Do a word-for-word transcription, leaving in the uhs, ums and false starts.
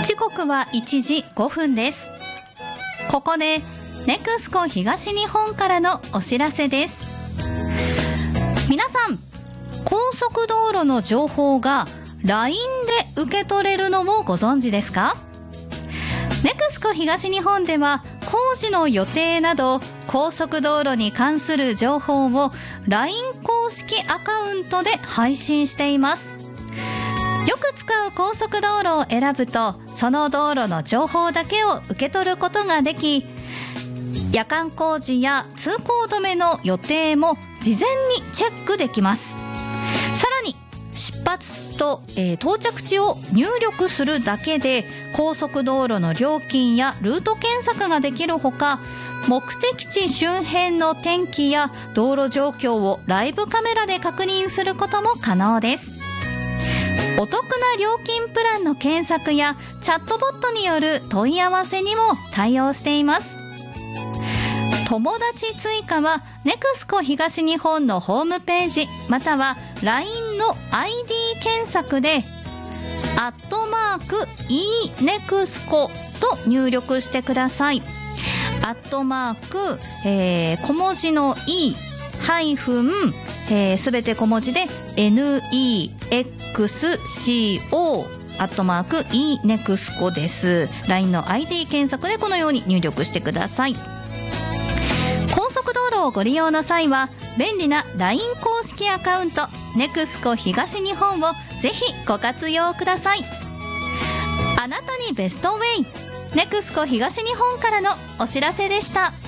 時刻はいちじごふんです。ここでネクスコ東日本からのお知らせです。皆さん、高速道路の情報が ライン で受け取れるのをご存知ですか？ネクスコ東日本では工事の予定など高速道路に関する情報を ライン 公式アカウントで配信しています。よく使う高速道路を選ぶとその道路の情報だけを受け取ることができ、夜間工事や通行止めの予定も事前にチェックできます。さらに出発と、えー、到着地を入力するだけで高速道路の料金やルート検索ができるほか、目的地周辺の天気や道路状況をライブカメラで確認することも可能です。お得な料金プランの検索やチャットボットによる問い合わせにも対応しています。友達追加はネクスコ東日本のホームページまたは ライン の アイディー 検索でアットマーク イーネクスコ と入力してください。アットマーク、えー、小文字の E ハイフンすべ、えー、て小文字で エヌイーエックスシーオー アットマーク イーネクスコ です。 ライン の アイディー 検索でこのように入力してください。高速道路をご利用の際は便利な ライン 公式アカウントネクスコ東日本をぜひご活用ください。あなたにベストウェイ、ネクスコ東日本からのお知らせでした。